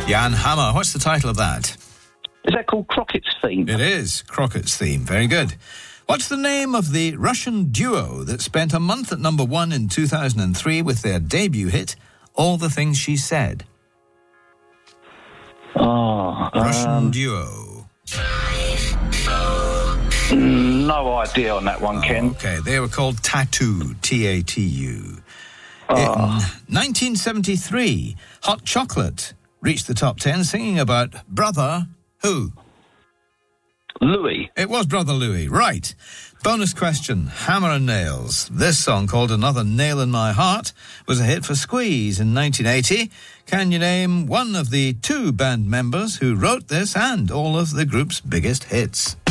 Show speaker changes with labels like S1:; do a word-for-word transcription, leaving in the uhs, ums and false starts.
S1: Jan Hammer. What's the title of that?
S2: Is that called Crockett's Theme?
S1: It is. Crockett's Theme. Very good. What's the name of the Russian duo that spent a month at number one in two thousand three with their debut hit, All the Things She Said?
S2: Oh,
S1: Russian
S2: um,
S1: duo.
S2: No idea on that one, Ken.
S1: Okay, they were called Tattoo, T A T U.
S2: Oh.
S1: In nineteen seventy-three, Hot Chocolate reached the top ten singing about Brother who?
S2: Louis.
S1: It was Brother Louis, right. Bonus question, Hammer and Nails. This song, called Another Nail in My Heart, was a hit for Squeeze in nineteen eighty. Can you name one of the two band members who wrote this and all of the group's biggest hits?